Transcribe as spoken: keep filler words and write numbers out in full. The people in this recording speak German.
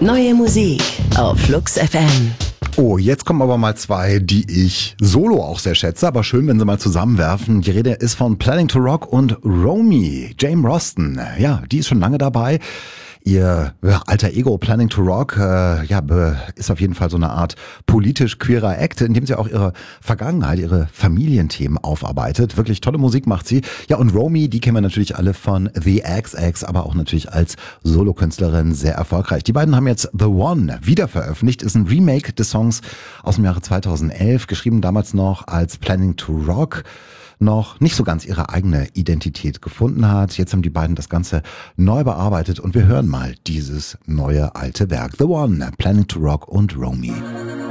Neue Musik auf Flux F M. Oh, jetzt kommen aber mal zwei, die ich solo auch sehr schätze, aber schön, wenn sie mal zusammenwerfen. Die Rede ist von Planning to Rock und Romy, Jane Roston. Ja, die ist schon lange dabei. Ihr ja, alter Ego Planning to Rock äh, ja, ist auf jeden Fall so eine Art politisch-queerer Act, in dem sie auch ihre Vergangenheit, ihre Familienthemen aufarbeitet. Wirklich tolle Musik macht sie. Ja, und Romy, die kennen wir natürlich alle von The X X, aber auch natürlich als Solokünstlerin sehr erfolgreich. Die beiden haben jetzt The One wieder veröffentlicht. Ist ein Remake des Songs aus dem Jahre zweitausendelf, geschrieben damals noch als Planning to Rock, noch nicht so ganz ihre eigene Identität gefunden hat. Jetzt haben die beiden das Ganze neu bearbeitet und wir hören mal dieses neue alte Werk. The One, Planning to Rock und Romy.